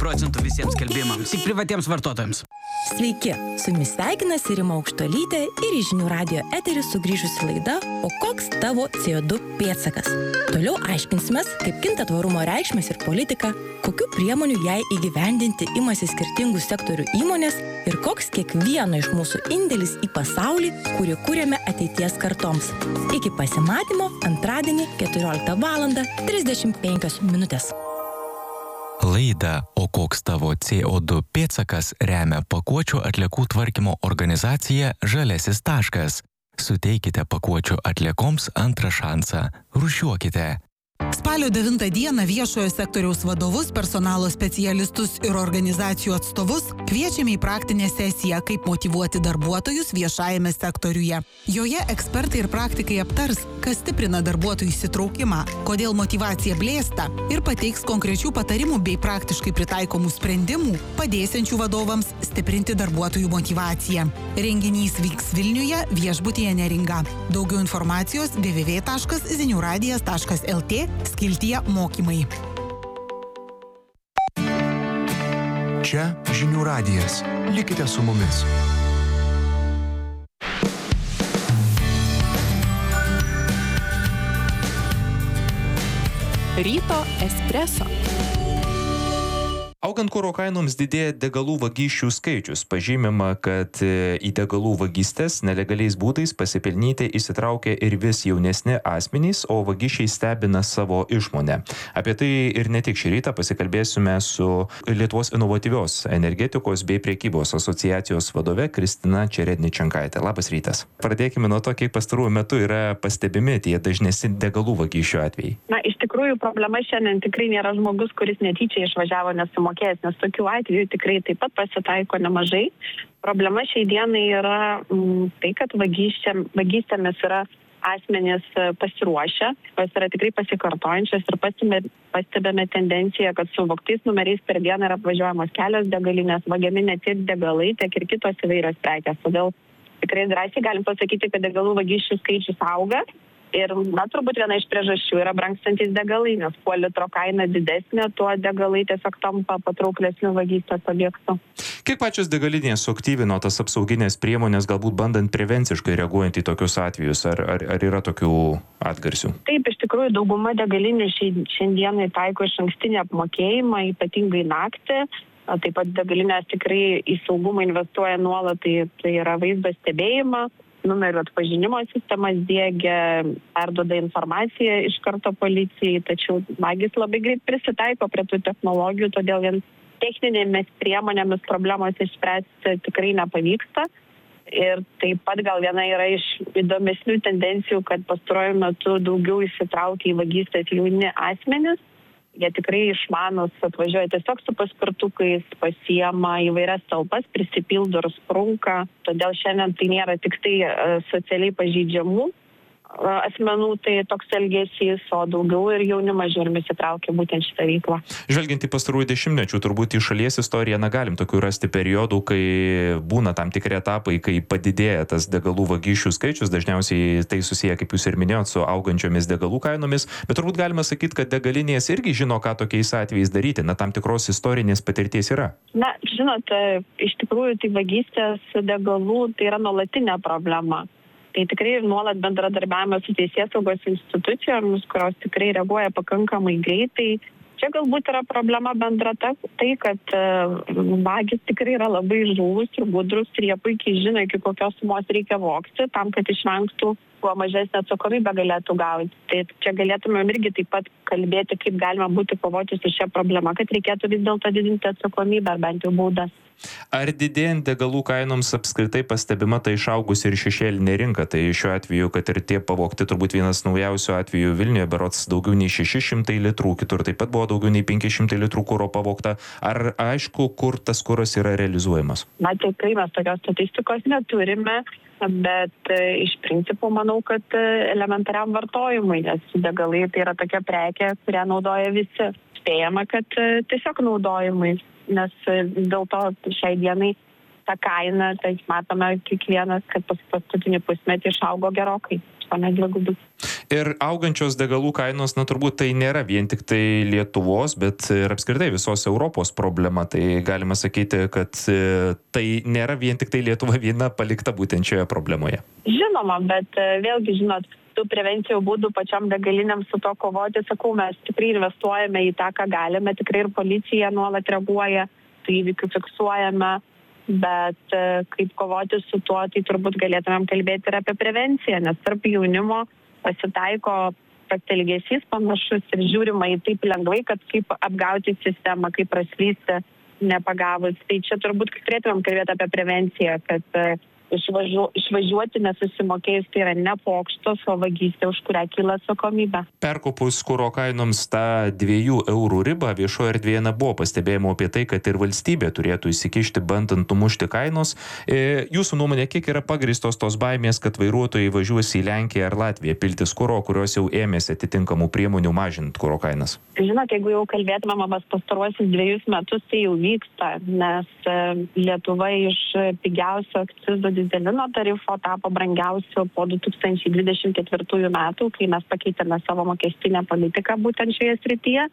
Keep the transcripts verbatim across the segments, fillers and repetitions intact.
procentų visiems skelbimams. Tik privatiems vartotojams. Sveiki, su jumis sveikinasi Rima Aukštuolytė ir į Žinių radijo eterį sugrįžusi laida O koks tavo C O du pėdsakas? Toliau aiškinsimės, kaip kinta tvarumo reikšmės ir politika, kokių priemonių jai įgyvendinti imasi skirtingų sektorių įmonės ir koks kiekvieno iš mūsų indėlis į pasaulį, kurį kūrėme ateities kartoms. Iki pasimatymo antradienį keturioliktą valandą trisdešimt penkios minutės. Laidą O koks tavo C O du pėdsakas remia pakuočių atliekų tvarkymo organizacija Žaliasis taškas. Suteikite pakuočių atliekoms antrą šansą. Rūšiuokite. Spalio devintą dieną viešojo sektoriaus vadovus, personalo specialistus ir organizacijų atstovus kviečiame į praktinę sesiją, kaip motyvuoti darbuotojus viešajame sektoriuje. Joje ekspertai ir praktikai aptars, kas stiprina darbuotojų įsitraukimą, kodėl motyvacija blėsta ir pateiks konkrečių patarimų bei praktiškai pritaikomų sprendimų, padėsiančių vadovams stiprinti darbuotojų motyvaciją. Renginys vyks Vilniuje, viešbutyje Neringa. Daugiau informacijos w w w taškas ziniuradijas taškas l t skiltyje mokymai. Čia Žinių radijas. Likite su mumis. Ryto espreso. Augant kuro kainoms didėja degalų vagysčių skaičius. Pažymima, kad į degalų vagystes nelegaliais būdais pasipelnyti įsitraukia ir vis jaunesni asmenys, o vagysčiai stebina savo išmonę. Apie tai ir ne tik šį rytą pasikalbėsime su Lietuvos inovatyvios energetikos bei priekybos asociacijos vadove Kristina Čeredničenkaitė. Labas rytas. Pradėkime nuo to, kiek pastaruoju metu yra pastebimi tie dažnesni degalų vagysčių atvejai. Na, iš tikrųjų, problema šiandien tikrai nėra žmogus, kuris netyčia išvažiavo nesumokėjęs, nes tokių atvejų tikrai taip pat pasitaiko nemažai. Problema šiai dienai yra m, tai, kad vagystėmis yra asmenys pasiruošę, jos yra tikrai pasikartojančios ir pastebėme tendenciją, kad su vogtais numeriais per dieną yra apvažiuojamos kelios degalinės, vagiami ne tik degalai, tiek ir kitos įvairios prekės. Todėl tikrai drąsiai galim pasakyti, kad degalų vagysčių skaičius auga. Ir, na, turbūt viena iš priežasčių yra brangstantys degalai, nes kuo litro kaina didesnė, tuo degalai tiesiog tampa patrauklesnių vagystės objektų. Kiek pačios degalinės suaktyvino tas apsauginės priemonės, galbūt bandant prevenciškai reaguojant į tokius atvejus, ar, ar, ar yra tokių atgarsių? Taip, iš tikrųjų, dauguma degalinių šiandienai taiko išankstinį apmokėjimą, ypatingai naktį. Taip pat degalinės tikrai į saugumą investuoja nuolat, tai, tai yra vaizdo stebėjimą. Numerių atpažinimo sistemas diegia, perduoda informaciją iš karto policijai, tačiau vagys labai greit prisitaiko prie tų technologijų, todėl vien techninėmis priemonėmis problemos išspręsti tikrai nepavyksta. Ir taip pat gal viena yra iš įdomesnių tendencijų, kad pastaruoju metu daugiau įsitraukia į vagystes jauni asmenys. Jie tikrai išmanus atvažiuoja tiesiog su paspirtukais, pasiema įvairias talpas, prisipildo ir sprunka. Todėl šiandien tai nėra tik tai socialiai pažeidžiamų asmenų, tai toks elgesys, o daugiau ir jaunimas žiūrim įsitraukia būtent šitą veiklą. Žvelgiant į pastarųjų dešimtmečių, turbūt į šalies istoriją, na, galim tokių rasti periodų, kai būna tam tikri etapai, kai padidėja tas degalų vagysčių skaičius, dažniausiai tai susiję, kaip jūs ir minėjot, su augančiomis degalų kainomis, bet turbūt galima sakyti, kad degalinės irgi žino, ką tokiais atvejais daryti, na, tam tikros istorinės patirties yra. Na, žinot, iš tikrųjų, tai vagystės degalų tai yra nuolatinė problema. Tai tikrai nuolat bendradarbiavame su teisėsaugos institucijomis, kurios tikrai reaguoja pakankamai greitai. Čia galbūt yra problema bendra ta, tai, kad vagys tikrai yra labai žuvus ir gudrus ir jie puikiai žino, iki kokios sumos reikia vogti, tam, kad išvengtų kuo mažesnę atsakomybę galėtų gauti. Tai čia galėtume irgi taip pat kalbėti, kaip galima būti kovoti su šia problema, kad reikėtų vis dėlto didinti atsakomybę ar bent jau baudas. Ar didėjant degalų kainoms apskritai pastebima tai išaugusi ir šešėlinė rinka? Tai šiuo atveju, kad ir tie pavogti, turbūt vienas naujausių atvejų Vilniuje, berods daugiau nei šeši šimtai litrų, kitur taip pat buvo daugiau nei penki šimtai litrų kuro pavogta. Ar aišku, kur tas kuras yra realizuojamas? Na, tikrai mes tokios statistikos neturime, bet iš principo manau, kad elementariam vartojimui, nes degalai tai yra tokia prekė, kurią naudoja visi. Spėjama, kad tiesiog naudojimui, nes dėl to šiai dienai ta kaina, tai matome kiekvienas, kad pas paskutinį pusmetį išaugo gerokai. Ir augančios degalų kainos, na turbūt tai nėra vien tik tai Lietuvos, bet ir apskritai visos Europos problema. Tai galima sakyti, kad tai nėra vien tik tai Lietuva viena palikta būtent šioje problemoje. Žinoma, bet vėlgi, žinot, tų prevencijų būdų pačiam degaliniam su to kovoti, sakau, mes tikrai investuojame į tą, ką galime, tikrai ir policija nuolat reaguoja, tai įvykių fiksuojame. Bet kaip kovoti su tuo, tai turbūt galėtumėm kalbėti ir apie prevenciją, nes tarp jaunimo pasitaiko toks elgesys panašus ir žiūrima į taip lengvai, kad kaip apgauti sistemą, kaip praslysti nepagavus. Tai čia turbūt turėtumėm kalbėti apie prevenciją, kad išvažiu, išvažiuoti nesusimokėjus tai yra ne pokštos, o vagystė, už kurią kyla atsakomybė. Perkopus kuro kainoms tą dviejų eurų ribą viešoje erdvėje buvo pastebėjimo apie tai, kad ir valstybė turėtų įsikišti, bandant numušti kainos. E, jūsų nuomonė, kiek yra pagrįstos tos baimės, kad vairuotojai važiuos į Lenkiją ar Latviją piltis kuro, kurios jau ėmėsi atitinkamų priemonių mažinti kuro kainas? Žinot, jeigu jau kalbėtumėm apie pastaruosius dvejus metus, tai jau vyksta, nes Lietuva iš pigiausio akcizo dyzelino tarifo tapo brangiausiu po du tūkstančiai dvidešimt ketvirtųjų metų, kai mes pakeitėme savo mokestinę politiką būtent šioje srityje.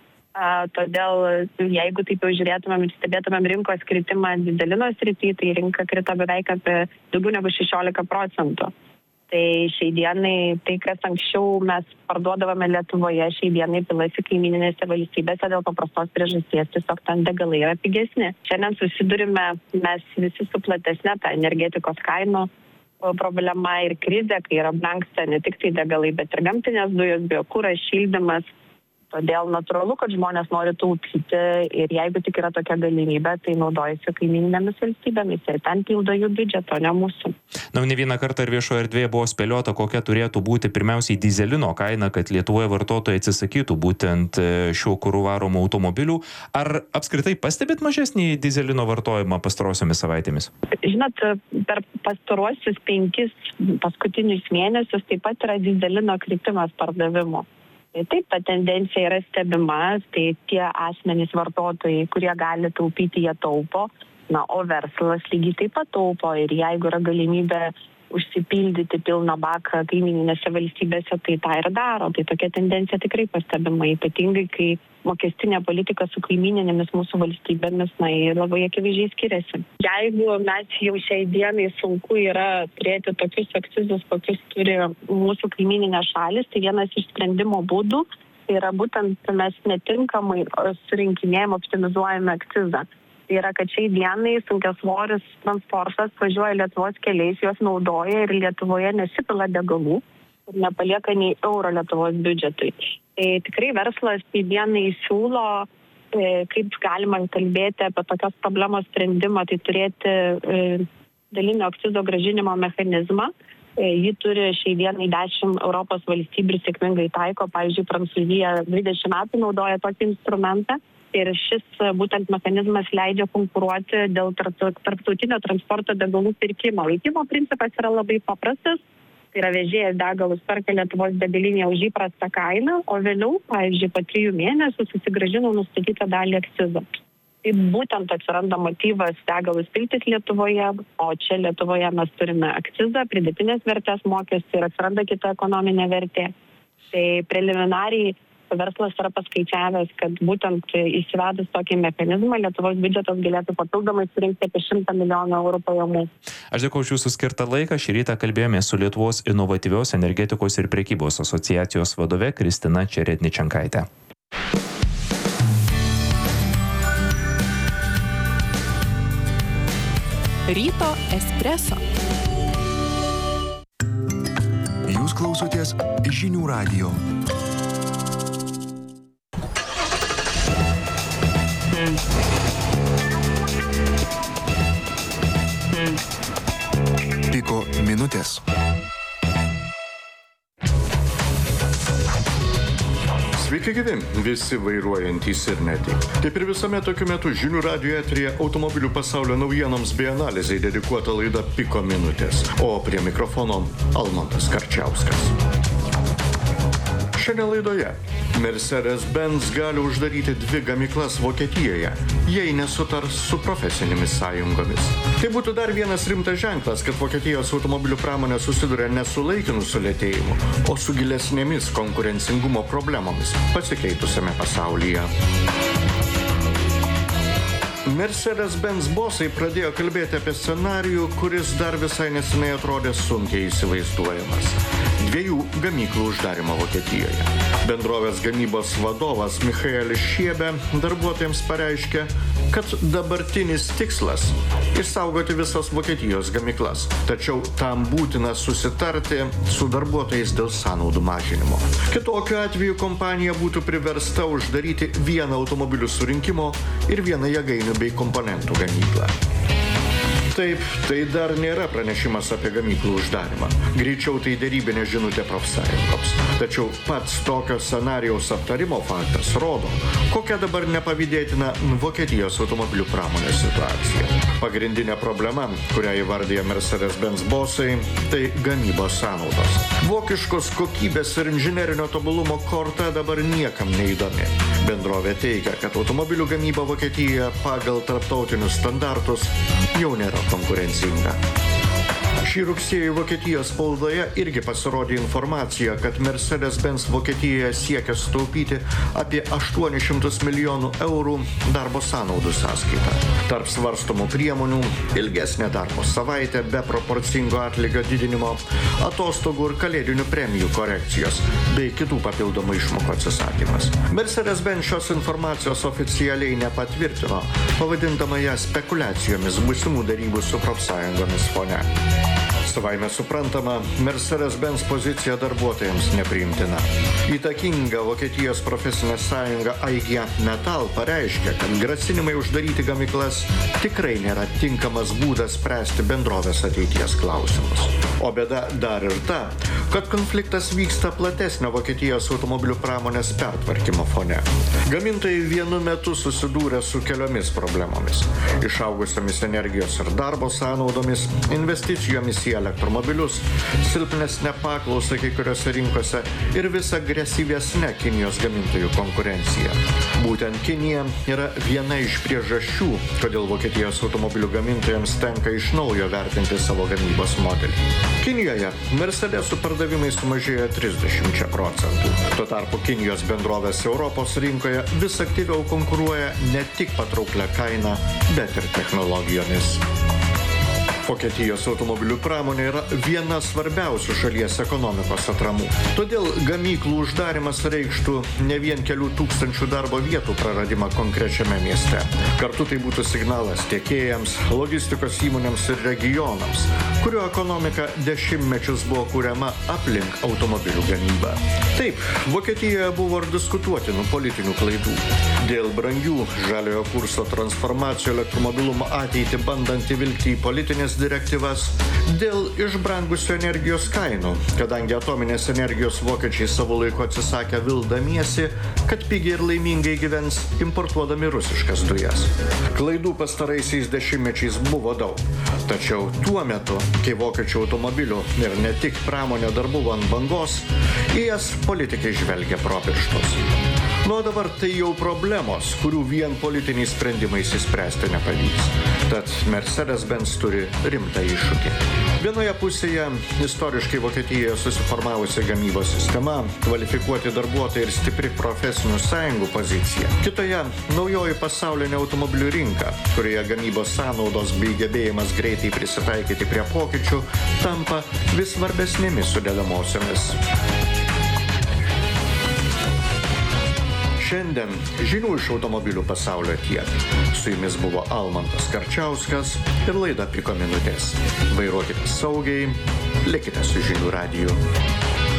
A, todėl, jeigu taip jau žiūrėtumėm ir stebėtumėm rinkos kritimą dyzelino srityje, tai rinka krito beveik apie daugiau negu šešiolika procentų. Tai šiai dienai, tai kas anksčiau mes parduodavome Lietuvoje, šiai dienai pilasi kaimininėse valstybėse dėl paprastos priežasties, tiesiog ten degalai yra pigesni. Šiandien susidurime mes visi su platesne ta energetikos kainų problema ir krizė, kai yra brangsta ne tik tai degalai, bet ir gamtinės dujos, biokuras, šildymas. Todėl natūralu, kad žmonės nori taupyti ir jeigu tik yra tokia galimybė, tai naudojasi kaimininėmis valstybėmis ir ten pildo jų biudžeto, ne mūsų. Na, ne vieną kartą ir viešoje erdvėje buvo spėliota, kokia turėtų būti pirmiausiai dyzelino kaina, kad Lietuvoje vartotojai atsisakytų būtent šiuo kuru varomų automobilių. Ar apskritai pastebėt mažesnį dyzelino vartojimą pastarosiomis savaitėmis? Žinot, per pastaruosius penkis paskutinius mėnesius taip pat yra dyzelino kritimas pardavimo. Taip, ta tendencija yra stebima, tai tie asmenys vartotojai, kurie gali taupyti, jie taupo, na, o verslas lygiai taip pat taupo ir jeigu yra galimybė užsipildyti pilną baką kaimininėse valstybėse, tai tą ir daro. Tai tokia tendencija tikrai pastebima, ypatingai kai mokestinė politika su kaimininėmis mūsų valstybėmis, na, labai akivaizdžiai skiriasi. Jeigu mes jau šiai dienai sunku yra turėti tokius akcizus, kokius turi mūsų kaimininės šalis, tai vienas iš sprendimo būdų tai yra būtent mes netinkamai surinkinėjame, optimizuojame akcizą. Tai yra, kad šiai dienai sunkiasvoris transportas važiuoja Lietuvos keliais, juos naudoja ir Lietuvoje nesipila degalų ir nepalieka nei euro Lietuvos biudžetui. Tai tikrai verslas šiai dienai siūlo, kaip galima kalbėti apie tokios problemos sprendimą, tai turėti dalinio akcizo grąžinimo mechanizmą. Jį turi šiai dienai dešimt Europos valstybių ir sėkmingai taiko, pavyzdžiui, Prancūzija dvidešimt metų naudoja tokį instrumentą. Ir šis būtent mechanizmas leidžia konkuruoti dėl tarptautinio transporto degalų pirkimo. Veikimo principas yra labai paprastas. Tai yra vežėjas degalus perka Lietuvos degalinėje už įprastą kainą, o vėliau, pavyzdžiui, po trijų mėnesių susigrąžino nustatytą dalį akcizo. Tai būtent atsiranda motyvas degalus piltis Lietuvoje, o čia Lietuvoje mes turime akcizą, pridėtinės vertės mokestį ir atsiranda kita ekonominė vertė. Tai preliminariai verslas yra paskaičiavęs, kad būtent įsivedus tokį mechanizmą Lietuvos biudžetas galėtų papildomai surinkti apie šimtą milijonų eurų pajamų. Aš dėkoju už jūsų skirtą laiką. Šį rytą kalbėjome su Lietuvos inovatyvios energetikos ir prekybos asociacijos vadove Kristina Čeredničenkaite. Ryto espreso. Jūs klausotės Žinių radijo. Piko minutės. Sveiki gyvi, visi vairuojantys ir ne tik. Kaip ir visame tokiu metu Žinių radijo eteryje automobilių pasaulio naujienoms bei analizai dedikuota laida Piko minutės, o prie mikrofono Almantas Karčiauskas. Šiandien laidoje Mercedes-Benz gali uždaryti dvi gamyklas Vokietijoje, jei nesutars su profesinėmis sąjungomis. Tai būtų dar vienas rimtas ženklas, kad Vokietijos automobilių pramonė susiduria ne su laikinu sulėtėjimu, o su gilesnėmis konkurencingumo problemomis pasikeitusiame pasaulyje. Mercedes-Benz bosai pradėjo kalbėti apie scenarijų, kuris dar visai nesenai atrodė sunkiai įsivaizduojamas. Dviejų gamyklų uždarimo Vokietijoje. Bendrovės gamybos vadovas Michaelis Šiebė darbuotojams pareiškė, kad dabartinis tikslas – išsaugoti visas Vokietijos gamyklas, tačiau tam būtina susitarti su darbuotojais dėl sąnaudų mažinimo. Kitokiu atveju kompanija būtų priversta uždaryti vieną automobilių surinkimo ir vieną jėgainių bei komponentų gamyklą. Taip, tai dar nėra pranešimas apie gamyklų uždarimą. Greičiau tai derybinė žinutė profsąjungoms. Tačiau pats tokio scenarijaus aptarimo faktas rodo, kokia dabar nepavydėtina Vokietijos automobilių pramonės situacija. Pagrindinė problema, kurią įvardija Mercedes-Benz bosai, tai gamybos sąnaudos. Vokiškos kokybės ir inžinerinio tobulumo korta dabar niekam neįdomi. Bendrovė teigia, kad automobilių gamyba Vokietijoje pagal tarptautinius standartus jau nėra konkurencinga. Šį rugsėjį Vokietijos spaudoje irgi pasirodė informacija, kad Mercedes-Benz Vokietijoje siekia sutaupyti apie aštuonis šimtus milijonų eurų darbo sąnaudų sąskaitą. Tarp svarstomų priemonių ilgesnė darbo savaitė be proporcingo atlygio didinimo, atostogų ir kalėdinių premijų korekcijos bei kitų papildomų išmokų atsisakymas. Mercedes-Benz šios informacijos oficialiai nepatvirtino, pavadindama ją spekulacijomis būsimų derybų su profsąjungomis fone. Savaime suprantama, Mercedes-Benz pozicija darbuotojams nepriimtina. Įtakinga Vokietijos profesinė sąjunga I G Metall pareiškė, kad grasinimai uždaryti gamyklas tikrai nėra tinkamas būdas spręsti bendrovės ateities klausimus. O bėda dar ir ta, kad konfliktas vyksta platesnio Vokietijos automobilių pramonės pertvarkymo fone. Gamintojai vienu metu susidūrė su keliomis problemomis – išaugusiamis energijos ir darbo sąnaudomis, investicijomis į elektromobilius, silpnesnė paklausa kai kuriuose rinkose ir vis agresyvesnė Kinijos gamintojų konkurencija. Būtent Kinija yra viena iš priežasčių, kodėl Vokietijos automobilių gamintojams tenka iš naujo vertinti savo gamybos modelį. Kinijoje Mercedesų pardavimai sumažėjo trisdešimt procentų. Tuo tarpu Kinijos bendrovės Europos rinkoje vis aktyviau konkuruoja ne tik patrauklia kaina, bet ir technologijomis. Vokietijos automobilių pramonė yra viena svarbiausių šalies ekonomikos atramų. Todėl gamyklų uždarimas reikštų ne vien kelių tūkstančių darbo vietų praradimą konkrečiame mieste. Kartu tai būtų signalas tiekėjams, logistikos įmonėms ir regionams, kurio ekonomika dešimtmečius buvo kuriama aplink automobilių gamybą. Taip, Vokietijoje buvo ir diskutuotinų politinių klaidų. Dėl brangių žaliojo kurso transformacijų elektromobilumo ateitį bandant įvilkti į politinės direktyvas, dėl išbrangusių energijos kainų, kadangi atominės energijos vokiečiai savo laiku atsisakė vildamiesi, kad pigiai ir laimingai gyvens importuodami rusiškas dujas. Klaidų pastaraisiais dešimtmečiais buvo daug. Tačiau tuo metu, kai vokiečių automobilių ir ne tik pramonė dar buvo ant bangos, į jas politikai žvelgia pro pirštus. Nuo dabar tai jau problemos, kurių vien politiniais sprendimais įspręsti nepavyks. Tad Mercedes-Benz turi rimtą iššūkį. Vienoje pusėje istoriškai Vokietijoje susiformavusi gamybos sistema, kvalifikuoti darbuotojai ir stipri profesinių sąjungų pozicija. Kitoje naujoji pasaulinė automobilių rinka, kurioje gamybos sąnaudos bei gebėjimas greitai prisitaikyti prie pokyčių tampa vis svarbesnėmis sudedamosiomis. Šiandien žinių iš automobilių pasaulio tiek. Su jumis buvo Almantas Karčiauskas ir laida Piko minutės. Vairuokite saugiai, likite su Žinių radiju.